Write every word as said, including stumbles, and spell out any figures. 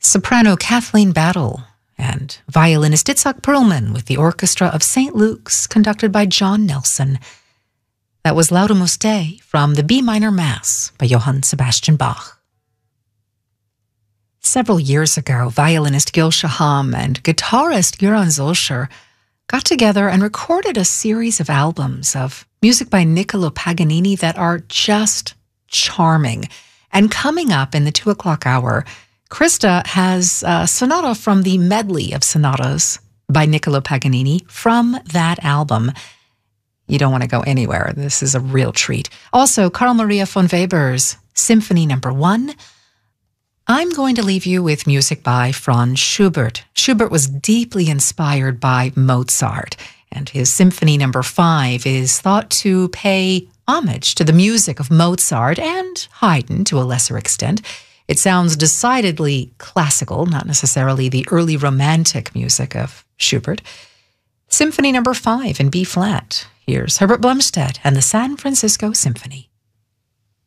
soprano Kathleen Battle, and violinist Itzhak Perlman with the Orchestra of Saint Luke's, conducted by John Nelson. That was Laudamus Dei from the B minor Mass by Johann Sebastian Bach. Several years ago, violinist Gil Shaham and guitarist Göran Zolscher got together and recorded a series of albums of music by Niccolo Paganini that are just charming. And coming up in the two o'clock hour, Krista has a sonata from the medley of sonatas by Niccolo Paganini from that album. You don't want to go anywhere. This is a real treat. Also, Carl Maria von Weber's Symphony Number One. I'm going to leave you with music by Franz Schubert. Schubert was deeply inspired by Mozart, and his Symphony Number Five is thought to pay homage to the music of Mozart and Haydn to a lesser extent. It sounds decidedly classical, not necessarily the early romantic music of Schubert. Symphony Number Five in B flat. Here's Herbert Blumstedt and the San Francisco Symphony.